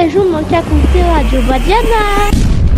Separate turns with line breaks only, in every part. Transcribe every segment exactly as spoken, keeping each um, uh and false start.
les jours, manque à écouter Radio Badiana.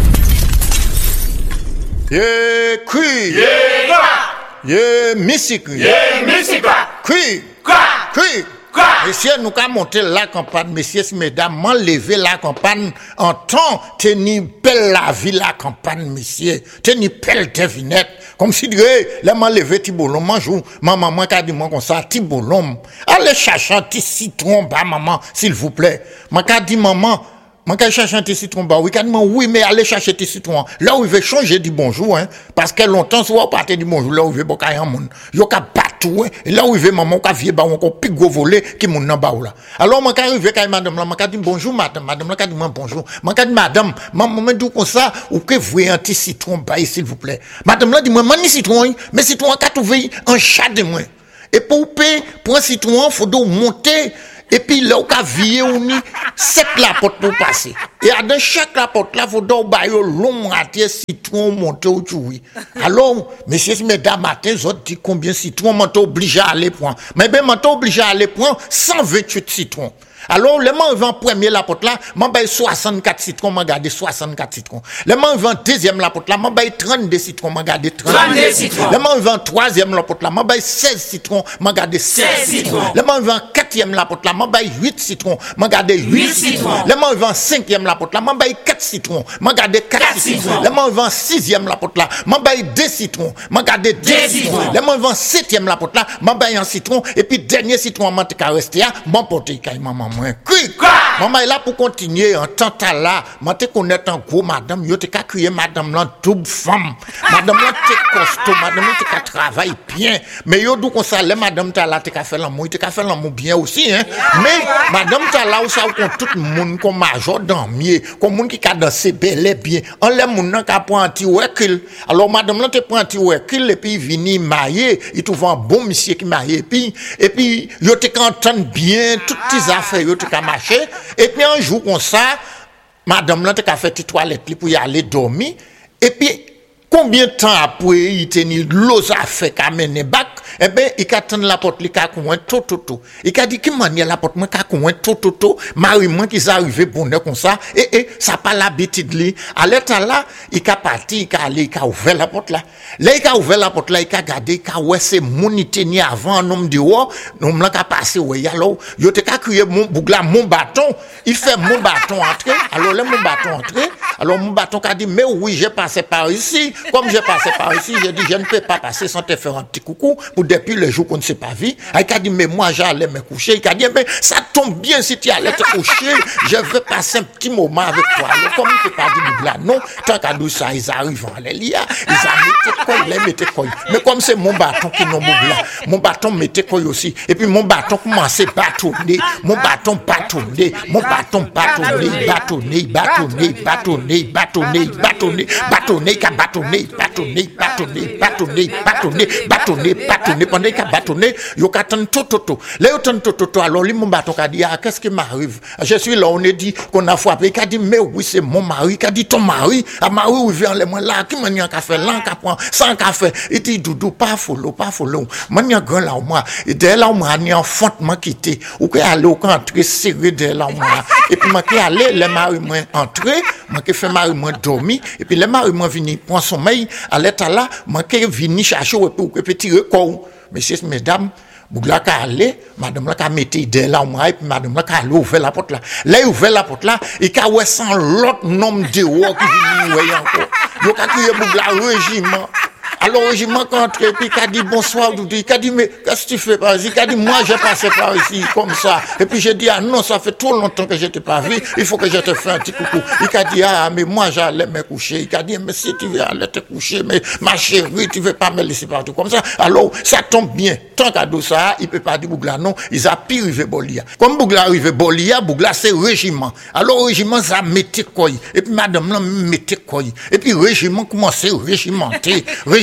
Yeah, cri.
Yeah, quoi.
Yeah, musique.
Yeah, musique, quoi.
Cri.
Quoi.
Cri.
Quoi.
Messieurs, nous avons monté la campagne, messieurs, mesdames, m'enlever la campagne en temps, tenir belle la vie, la campagne, messieurs, tenir belle devinette, comme si, là, m'enlever Tibolom, manjou, maman, moi, qu'a dit, moi, comme ça, Tibolom, allez chercher un petit citron, bah, maman, s'il vous plaît, moi, qu'a dit, maman, moi, quand je cherche un petit citron, bah oui, quand oui, mais allez chercher tes citrons. Là où il veut changer, dit bonjour, hein. Parce que longtemps, soit vous partez du bonjour, là où il veut, bon, quand il y a un monde. Il y a battu, hein. Et là où il veut, maman, quand il veut, bah, encore plus gros volé, qui mon n'a pas là. Alors, moi, quand il veut, quand madame, là, moi, quand dit bonjour, madame, madame, là, quand dit bonjour. Moi, quand dit madame, maman, me dit comme ça, ou que vous voyez un petit citron, bah, s'il vous plaît. Madame, là, dit moi, man, citron, mais citron, quand vous voyez un chat de moi. Et pour payer, pour un citron, faut donc monter. Et puis là, on a vu on y sept la porte pour passer. Et à de chaque la porte là, faut donc bailler long raté citron monter au oui. Alors, messieurs, mesdames, matin, vous dit combien citron m'ont obligé à aller prendre. Mais ben m'ont obligé à aller prendre cent vingt-huit citrons. Alors, le man vend premier la porte là, m'en baille soixante-quatre citrons, m'en garde soixante-quatre citrons. Le man vend deuxième la porte là, m'en baille trente-deux citrons, m'en garde trente-deux citrons. Le man vend troisième la porte là, m'en baille seize citrons, m'en garde seize citrons. Le man vend quatrième la porte là, m'en baille huit citrons, m'en garde huit citrons. Le man vend cinquième la porte là, m'en baille quatre citrons, m'en garde quatre citrons. Le man vend sixième la porte là, m'en baille deux citrons, m'en garde deux citrons. Le man vend septième la porte là, m'en baille un citron, et puis dernier citron, m'en te resté à, m'en porter, maman. Qui? Maman est là pour continuer en tant que là. Moi, te connaître en gros, madame, yo te ka crier madame là, double femme. Madame là, te costaud, madame là, te ka travaille bien. Mais yo, d'où qu'on ça, les madame ta là, te ka fait l'amour, te ka fait l'amour bien aussi, hein. Mais, madame ta là, où ça, où tout le monde, comme major dans mieux, comme monde qui ka danser bel bien. On les moun nan ka prend anti wekil. Alors, madame là, te prend anti wekil, et puis, vini marié, il trouve un bon monsieur qui marié, et puis, et puis, yo te qu'entendre bien, toutes tes affaires, yo te ka marché. Et puis un jour comme ça, madame là t'a fait une toilette pour y aller dormir. Et puis combien de temps après il tenait l'eau ça fait qu'a mené bac, eh ben il a tendu la porte, il a coin tout tout tout. Il a dit qui manière la porte moi qu'a coin tout tout tout. Marie moi qui s'arrivé bonheur comme ça et et ça pas l'habitude li. À l'état là, il a parti, il a allé, il a ouvert la porte là. Là il a ouvert la porte là, il a regardé, il a ouais c'est mon tenir avant un homme dehors, homme là qui a passé ouais alors, yo te ka crier mon bougla mon bâton, il fait mon bâton entrer. Alors là mon bâton entrer, alors mon bâton a dit mais oui, j'ai passé par ici. Comme j'ai passé par ici, j'ai dit je ne peux pas passer sans te faire un petit coucou pour depuis le jour qu'on ne s'est pas vu. Il a dit mais moi j'allais me coucher. Il a dit mais ça tombe bien si tu allais te coucher, je veux passer un petit moment avec toi. Alors comme il ne peut pas dire là non, tant qu'à nous ça ils arrivent en Lélia, ils ont mis quoi, ils mettaient quoi. Mais comme c'est mon bâton qui n'ont là, mon bâton mettait quoi aussi. Et puis mon bâton commençait à bâtonner, mon bâton bâtonner, mon bâton bâtonner, bâtonner, bâtonner, bâtonner, bâtonner, bâtonner, bâtonner, qu'à bâtonner. Bâtonner, bâtonner, bâtonner, bâtonner, bâtonner, bâtonner, pendant qu'il a bâtonné, il a attendu tout, tout, tout. Là, il a attendu tout, tout, tout. Alors, lui, mon bâton a dit, ah, qu'est-ce qui m'arrive? Je suis là, on a dit qu'on a frappé. Il a dit, mais oui, c'est mon mari. Il a dit, ton mari, ah, mari, où vient les mois là, qui m'a dit un café, là, un prend, sans café. Il dit, doudou, pas follow, pas follow. Moi, il y a un grand là, moi. Et dès là, moi, il y a un fond, moi, quitté. Ou qu'il allait au entrer serré dès là, moi. Et puis, moi, qui allait, les maris, moi, entrer, moi, qui fait mari, moi, dormir. Et puis, les maris, moi, venir prendre son sommeil, à l'état là, moi, qui vini chercher, ou que petit recours. Messieurs, mesdames, Bougla ka allé, madame la ka mette idée là, moi, et puis madame la ka allé ouvert la porte là. Là, il ouvert la porte là, et ka ouais sans l'autre nom de dehors qui vini, ouais, encore. Yo ka crié Bougla régiment. Alors, régiment contre, et puis il a dit bonsoir, il a dit, mais qu'est-ce que tu fais par ici? Il a dit, moi, j'ai passé par ici, comme ça. Et puis j'ai dit, ah non, ça fait trop longtemps que je t'ai pas vu, il faut que je te fasse un petit coucou. Il a dit, ah, mais moi, j'allais me coucher. Il a dit, mais si tu veux aller te coucher, mais ma chérie, tu veux pas me laisser partout comme ça. Alors, ça tombe bien. Tant qu'à do ça, il peut pas dire Bougla, non, ils a pu arriver Bolia. Comme Bougla arrive Bolia, Bougla, c'est régiment. Alors, régiment, ça mettait quoi? Et puis madame, là, mettait quoi? Et puis régiment commençait à régimenter.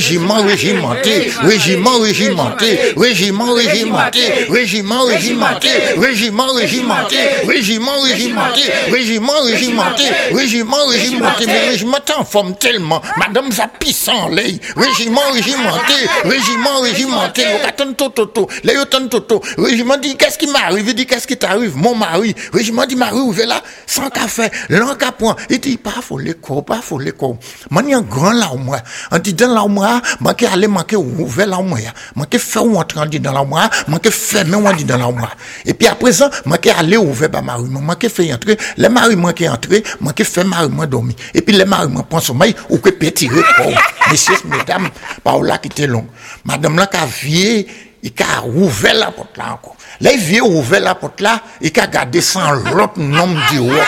régiment régimenté, régiment régimenté, régiment régimenté, régiment régimenté, régiment régimenté, régiment régimenté, régiment régimenté, régiment régimenté, mais régiment en forme tellement, madame ça pisse en l'air, régiment régimenté, régiment régimenté, attends toto, là attends toto, régiment dit qu'est-ce qui m'arrive, il dit qu'est-ce qui t'arrive, mon mari, régiment dit mari ouvre là, sans café, l'enca point, il dit pas faut les corps, pas faut les corps, man grand là au moins, on dit dans là moi, manquer aller manquer ouvert là moi, manquer faire ou entrer dans là moi, manquer fermer on dit dans là moi, et puis à présent manquer aller ouvert ba mari, manquer faire entrer, les mari manquer entrer, manquer faire mari moi dormir, et puis les mari moi prend sommeil ou que petit repos, messieurs mesdames, par là qui était long, madame là qui a vieux, il a ouvert la porte là encore, là il vient ouvert la porte là, il a gardé sans l'autre nom du roi.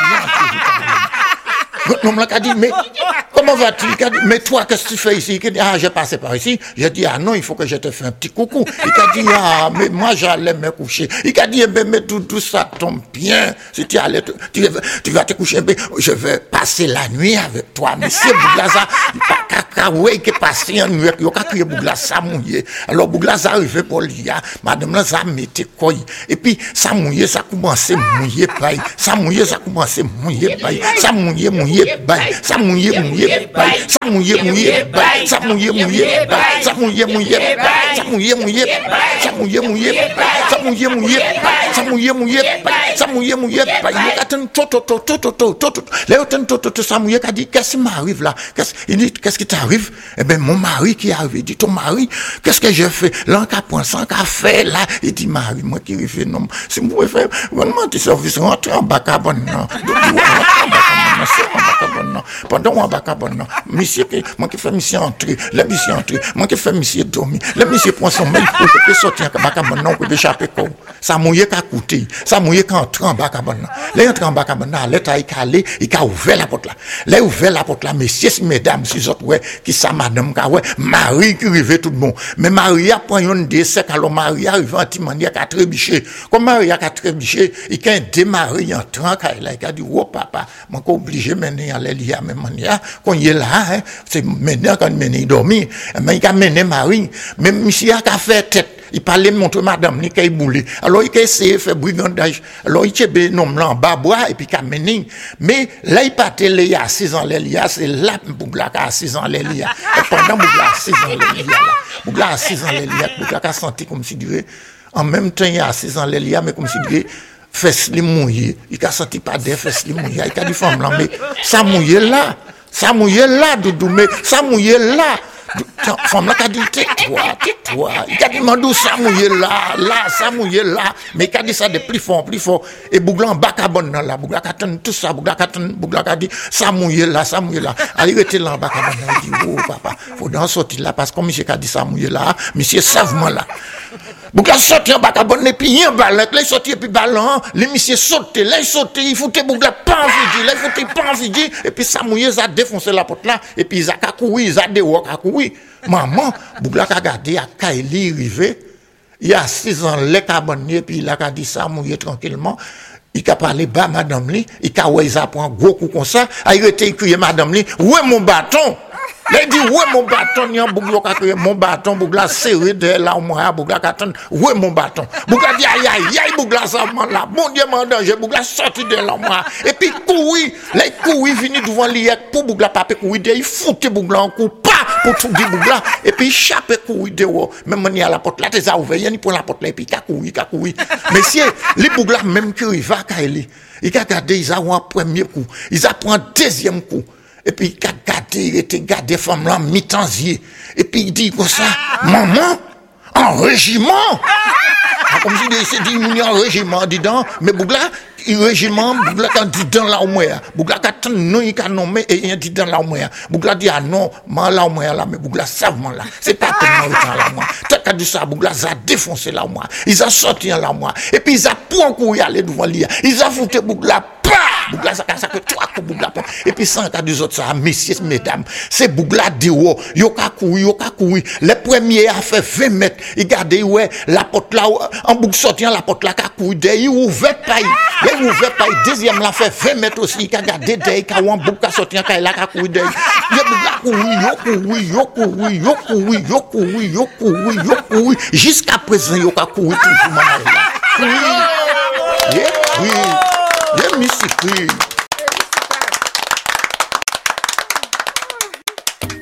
L'homme là qui a dit, mais comment vas-tu? Il a dit, mais toi, qu'est-ce que tu fais ici? Il a dit, ah, j'ai passé par ici. J'ai dit, ah non, il faut que je te fasse un petit coucou. Il a dit, ah, mais moi, j'allais me coucher. Il a dit, eh ben, mais tout, tout ça tombe bien. Si tu allais, tu, tu vas te coucher, ben, je vais passer la nuit avec toi. Monsieur Bouglaza, pas cacaoué qui est passé en nuit, il a crié Bouglaza mouillé. Alors, Bouglaza arrivé pour lui, madame là, ça mettait quoi? Et puis, ça mouillé, ça commençait mouillé, paille. Ça mouillé, ça commençait mouillé, paille. Ça mouillé, mouillé. Ça mouillé, mouillé, ça mouillé, mouillé, ça mouillé, mouillé, ça mouillé, mouillé, ça mouillé, mouillé, ça mouillé, mouillé, ça mouillé, mouillé, ça mouillé, mouillé, ça mouillé, mouillé, il attend tout, tout, tout, tout, tout, tout, tout, là, attend tout, tout, ça mouillé, qui a dit, qu'est-ce qui m'arrive là? Il dit, qu'est-ce qui t'arrive? Eh ben, mon mari qui arrive, il dit, ton mari, qu'est-ce que je fais? Là, on point sans café, là, il dit, mari, moi qui arrive, non, si vous pouvez faire, vraiment, tu services, rentre en bas, cabane, non, pendant on va pas bon monsieur moi qui fait monsieur entrer la monsieur entrer moi qui fait monsieur dormir la monsieur prend son mail pour peut sortir pas bon non pour échapper quoi ça mouiller qu'a coûté ça mouiller quand entrer en bas bon là entrer en bas bon là l'état il calé il a ouvert la porte là là ouvert la porte là messieurs mesdames si autres ouais qui ça madame ka ouais Marie qui arrive tout bon mais Marie a prend un décès alors Marie arrive en timania qu'a trébiché comme Marie a trébiché il a démarré entrant là il a dit oh papa moi obligé mener à l'élia même manière quand il est là hein, c'est maintenant quand mener dormir mais il a mené Marie même monsieur a fait tête il parlait de montrer madame ni kay boulé alors il a essayé faire brigandage alors il tebe nom là en bas bois et puis qu'a mené mais là il partait les assis en l'élia c'est là Bougla a assis en l'élia et pendant Bougla assis en l'élia là Bougla assis en l'élia Bougla a senti comme si dirait en même temps il a assis en l'élia mais comme si dirait fesses les mouillé il a senti pas des fesses les mouillé il a dit femme là mais ça mouillé là ça mouillé là doudou mais ça mouillé là femme là qui a dit tais-toi tais-toi il a dit mandou ça mouillé là là ça mouillé là mais il a dit ça de plus fort plus fort et Bougla en bas cabane là Bougla a attend tout ça Bougla a attend Bougla a dit ça mouillé là ça mouillé là il était là en bas cabane il dit oh papa faut d'en sortir là parce que comme monsieur a dit ça mouillé là monsieur savement là Bougla sorti en bas cabane et puis il y a un ballon là il sorti et puis ballon les monsieur sauté là il sauté il foutait Bougla pas envie là il foutait pas envie et puis ça mouillé ça défoncé la porte là et puis il a couru il a dehors a couru maman Bougla a regardé à Kaili rivé il y a six ans les cabane et puis il a dit ça mouillé tranquillement il a parlé bas madame li il a ouais ça prend gros coup comme ça il était crié madame li ouais mon bâton il dit ouais mon bâton il y a Bougla a crié mon bâton Bougla serré de là moi Bougla a attend ouais mon bâton Bougla dit aïe aïe aïe Bougla ça là mon Dieu mon danger Bougla sorti de là moi et puis courir les courir vini devant lui pour Bougla pas courir il foutait Bougla en coup pas pour tout dire Bougla et puis chaper courir dehors même manière la porte là t'es ouvert il pour la porte là et puis qu'a courir qu'a courir monsieur les Bougla même qui va Kaili il a gardé ils a un premier coup ils a prend deuxième coup et puis il a gardé il était gardé femme là mi-tanzier et puis il dit comme ça maman en régiment comme si il s'est dit il y a un régiment dedans mais Bougla il régiment Bougla quand dit dans la moins Bougla quand non il a nommé et il dit dans la moins Bougla dit ah non man la moins là mais Bougla savement là c'est pas tellement autant là moi tant qu'à dit ça Bougla a défoncé la moins ils a sorti la moins et puis ils a pour courir aller devant lui ils a foutu Bougla pas bougla ça ça que trois coups bougla et puis cent cas deux autres ça messieurs mesdames c'est bougla dehors yo ka courir yo ka courir les premiers a fait vingt mètres il garder ouais la porte là en boucle sortant la porte là ka courir derrière ouvert pas il ouvert pas deuxième là fait vingt mètres aussi il ka garder derrière ka en boucle sortant ka là ka courir derrière yo bougla courir yo courir yo courir yo courir yo courir yo courir yo courir jusqu'à présent yo ka courir toujours maman là oui oui oui monsieur